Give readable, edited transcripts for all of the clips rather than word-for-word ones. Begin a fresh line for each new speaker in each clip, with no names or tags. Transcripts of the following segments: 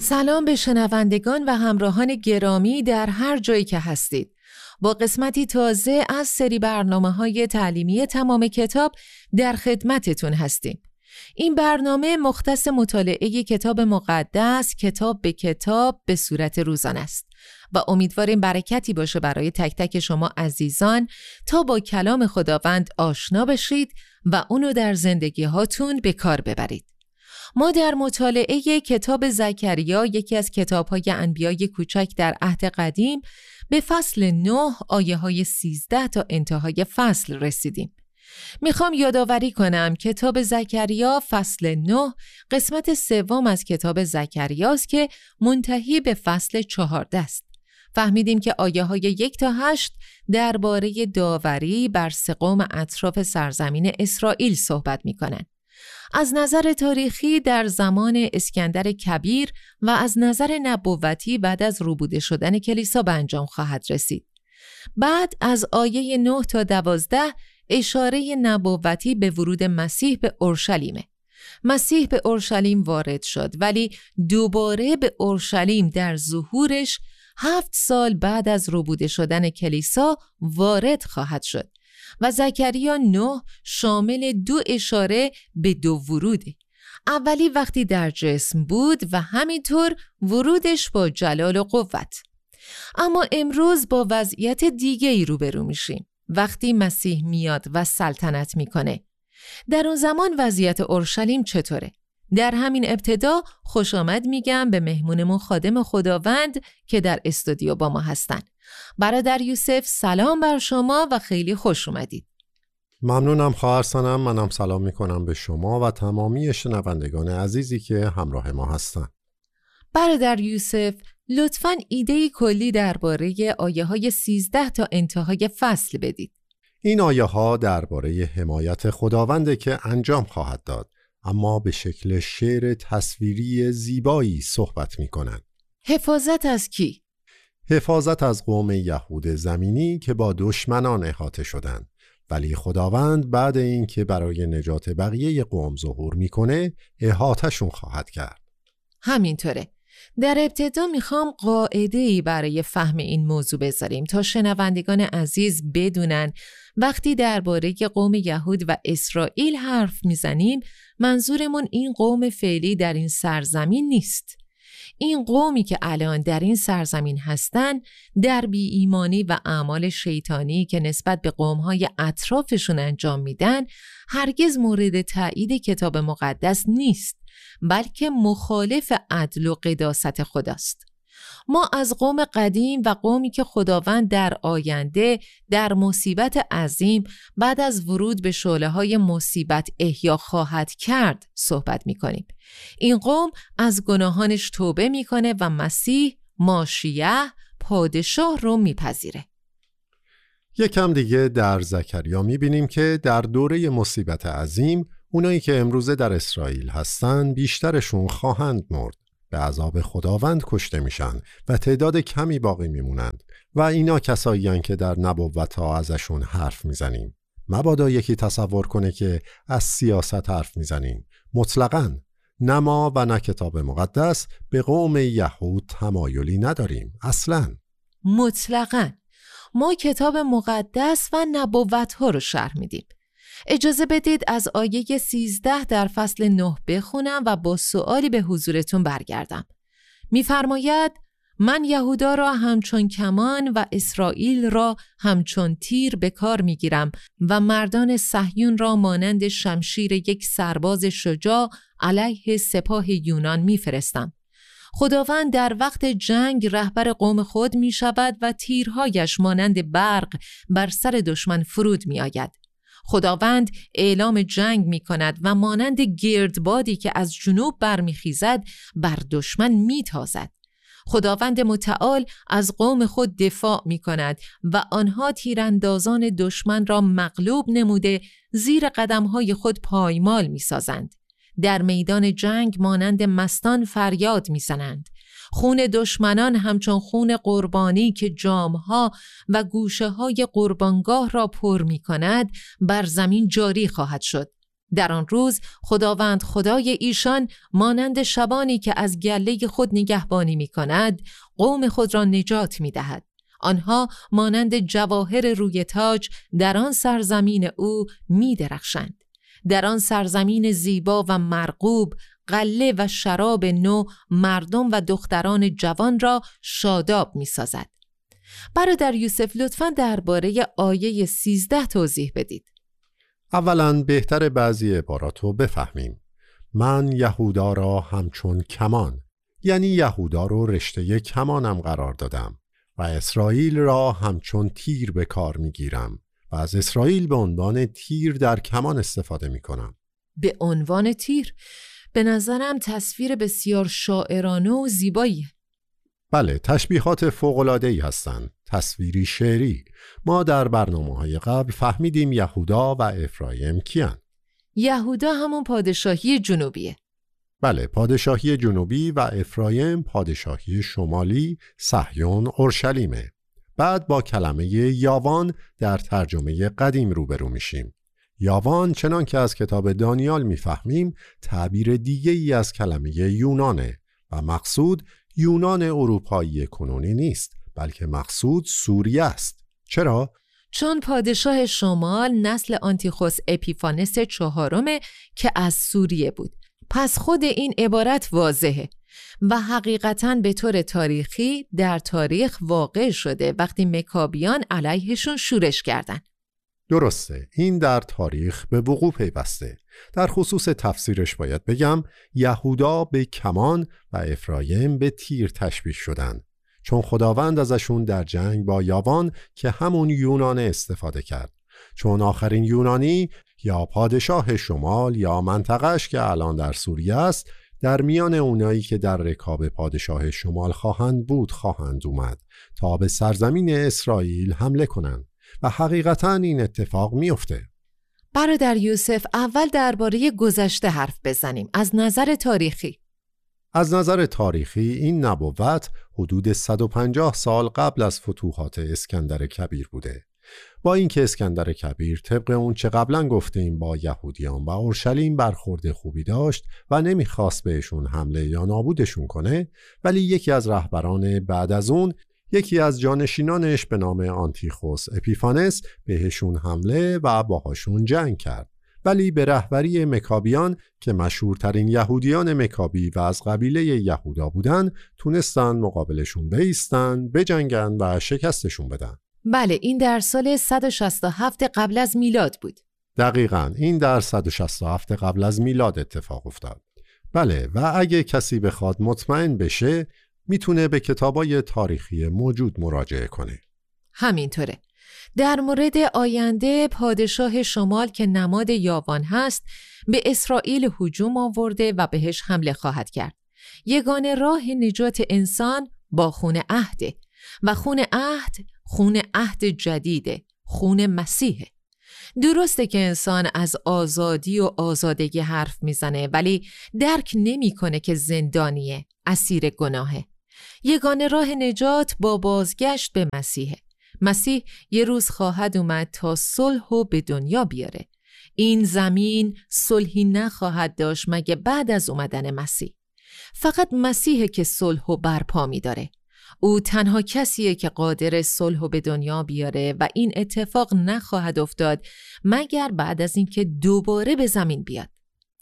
سلام به شنوندگان و همراهان گرامی در هر جایی که هستید. با قسمتی تازه از سری برنامه‌های تعلیمی تمام کتاب در خدمتتون هستیم. این برنامه مختص مطالعه کتاب مقدس کتاب به کتاب به صورت روزانه است و امیدواریم برکتی باشه برای تک تک شما عزیزان تا با کلام خداوند آشنا بشید و اونو در زندگی هاتون به کار ببرید. ما در مطالعه کتاب زکریا، یکی از کتاب‌های انبیای کوچک در عهد قدیم، به فصل 9 آیه‌های 13 تا انتهای فصل رسیدیم. میخوام یادآوری کنم کتاب زکریا فصل 9 قسمت سوم از کتاب زکریاست که منتهی به فصل 14 است. فهمیدیم که آیه‌های 1 تا 8 درباره داوری بر سه قوم اطراف سرزمین اسرائیل صحبت می‌کنند. از نظر تاریخی در زمان اسکندر کبیر و از نظر نبوتی بعد از روبوده شدن کلیسا به انجام خواهد رسید. بعد از آیه 9 تا 12 اشاره نبوتی به ورود مسیح به اورشلیمه. مسیح به اورشلیم وارد شد ولی دوباره به اورشلیم در ظهورش 7 سال بعد از روبوده شدن کلیسا وارد خواهد شد. و زکریا 9 شامل 2 اشاره به 2 وروده. اولی وقتی در جسم بود و همینطور ورودش با جلال و قوت. اما امروز با وضعیت دیگه‌ای روبرو میشیم. وقتی مسیح میاد و سلطنت میکنه. در اون زمان وضعیت اورشلیم چطوره؟ در همین ابتدا خوش آمد میگم به مهمونمون خادم خداوند که در استودیو با ما هستن. برادر یوسف سلام بر شما و خیلی خوش اومدید.
ممنونم خواهر سنم. منم سلام میکنم به شما و تمامی شنوندگان عزیزی که همراه ما هستن.
برادر یوسف لطفاً ایده کلی درباره آیه‌های 13 تا انتهای فصل بدید.
این آیه‌ها درباره حمایت خداونده که انجام خواهد داد، اما به شکل شعر تصویری زیبایی صحبت میکنند.
حفاظت از کی؟
حفاظت از قوم یهود زمینی که با دشمنان احاطه شدند، ولی خداوند بعد این که برای نجات بقیه قوم ظهور میکنه احاطه‌شون خواهد کرد.
همینطوره. در ابتدا میخوام قاعده‌ای برای فهم این موضوع بذاریم تا شنوندگان عزیز بدونن وقتی درباره قوم یهود و اسرائیل حرف میزنیم منظورمون این قوم فعلی در این سرزمین نیست. این قومی که الان در این سرزمین هستن در بی ایمانی و اعمال شیطانی که نسبت به قوم‌های اطرافشون انجام میدن هرگز مورد تایید کتاب مقدس نیست، بلکه مخالف عدل و قداست خداست. ما از قوم قدیم و قومی که خداوند در آینده در مصیبت عظیم بعد از ورود به شعله‌های مصیبت احیا خواهد کرد صحبت می‌کنیم. این قوم از گناهانش توبه می‌کنه و مسیح ماشیه پادشاه رو میپذیره.
یکم دیگه در زکریا می‌بینیم که در دوره مصیبت عظیم اونایی که امروزه در اسرائیل هستن بیشترشون خواهند مرد. به عذاب خداوند کشته میشن و تعداد کمی باقی میمونند و اینا کساییان که در نبوت‌ها ازشون حرف میزنیم. مبادا یکی تصور کنه که از سیاست حرف میزنیم. مطلقاً نه ما و نه کتاب مقدس به قوم یهود تمایلی نداریم. اصلاً
مطلقاً ما کتاب مقدس و نبوت‌ها رو شرح میدیم. اجازه بدید از آیه 13 در فصل 9 بخونم و با سؤالی به حضورتون برگردم. می‌فرماید من یهودا را همچون کمان و اسرائیل را همچون تیر به کار می‌گیرم و مردان صهیون را مانند شمشیر یک سرباز شجاع علیه سپاه یونان می‌فرستم. خداوند در وقت جنگ رهبر قوم خود می‌شود و تیرهایش مانند برق بر سر دشمن فرود می‌آید. خداوند اعلام جنگ می کند و مانند گردبادی که از جنوب برمیخیزد بر دشمن می تازد. خداوند متعال از قوم خود دفاع می کند و آنها تیراندازان دشمن را مغلوب نموده زیر قدمهای خود پایمال می سازند. در میدان جنگ مانند مستان فریاد می زنند. خون دشمنان همچون خون قربانی که جامها و گوشه های قربانگاه را پر می کند بر زمین جاری خواهد شد. در آن روز خداوند خدای ایشان مانند شبانی که از گله خود نگهبانی می کند قوم خود را نجات می دهد. آنها مانند جواهر روی تاج در آن سرزمین او می درخشند. در آن سرزمین زیبا و مرغوب غله و شراب نو مردم و دختران جوان را شاداب می سازد. برادر یوسف لطفاً درباره آیه 13 توضیح بدید.
اولاً بهتر بعضی عبارات رو بفهمیم. من یهودا را همچون کمان، یعنی یهودا رو رشته کمانم قرار دادم و اسرائیل را همچون تیر به کار میگیرم و از اسرائیل به عنوان تیر در کمان استفاده میکنم.
به عنوان تیر؟ به نظرم تصویر بسیار شاعرانه و زیبایی.
بله، تشبیهات فوق‌العاده‌ای هستند، تصویری شعری. ما در برنامه‌های قبل فهمیدیم یهودا و افرایم کیان.
یهودا همون پادشاهی جنوبیه.
بله، پادشاهی جنوبی و افرایم پادشاهی شمالی، صهیون، اورشلیمه. بعد با کلمه یاوان در ترجمه قدیم روبرو میشیم. یاوان چنان که از کتاب دانیال میفهمیم تعبیر دیگه ای از کلمه یونانه و مقصود یونان اروپایی کنونی نیست، بلکه مقصود سوریه است. چرا؟
چون پادشاه شمال نسل آنتیخوس اپیفانس چهارمه که از سوریه بود. پس خود این عبارت واضحه و حقیقتاً به طور تاریخی در تاریخ واقع شده وقتی مکابیان علیهشون شورش کردن.
درسته، این در تاریخ به وقوع پیوسته. در خصوص تفسیرش باید بگم یهودا به کمان و افرایم به تیر تشبیه شدن، چون خداوند ازشون در جنگ با یاوان که همون یونان استفاده کرد، چون آخرین یونانی یا پادشاه شمال یا منطقهش که الان در سوریه است در میان اونایی که در رکاب پادشاه شمال خواهند اومد تا به سرزمین اسرائیل حمله کنند و حقیقتاً این اتفاق میفته.
برادر یوسف، اول درباره گذشته حرف بزنیم از نظر تاریخی.
از نظر تاریخی این نبوت حدود 150 سال قبل از فتوحات اسکندر کبیر بوده. با اینکه اسکندر کبیر طبق اون چه قبلا گفتیم با یهودیان و اورشلیم برخورد خوبی داشت و نمیخواست بهشون حمله یا نابودشون کنه، ولی یکی از رهبران بعد از اون، یکی از جانشینانش به نام آنتیخوس اپیفانس بهشون حمله و باهاشون جنگ کرد. ولی به رهبری مکابیان که مشهورترین یهودیان مکابی و از قبیله یهودا بودن تونستن مقابلشون بایستن، بجنگن و شکستشون بدن.
بله، این در سال 167 قبل از میلاد بود.
دقیقاً، این در 167 قبل از میلاد اتفاق افتاد. بله، و اگه کسی بخواد مطمئن بشه میتونه به کتابای تاریخی موجود مراجعه کنه.
همینطوره. در مورد آینده پادشاه شمال که نماد یاوان هست به اسرائیل هجوم آورده و بهش حمله خواهد کرد. یگانه راه نجات انسان با خون عهده و خون عهد جدیده، خون مسیحه. درسته که انسان از آزادی و آزادگی حرف میزنه ولی درک نمیکنه که زندانیه، اسیر گناهه. یگانه راه نجات با بازگشت به مسیحه. مسیح یه روز خواهد اومد تا صلح رو به دنیا بیاره. این زمین صلحی نخواهد داشت مگه بعد از اومدن مسیح. فقط مسیحه که صلح رو برپا می‌داره. او تنها کسیه که قادر صلح رو به دنیا بیاره و این اتفاق نخواهد افتاد مگر بعد از اینکه دوباره به زمین بیاد.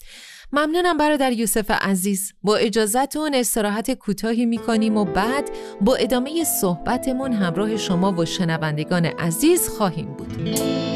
ممنونم برادر یوسف عزیز. با اجازهتون استراحت کوتاهی میکنیم و بعد با ادامه صحبتمون همراه شما و شنوندگان عزیز خواهیم بود.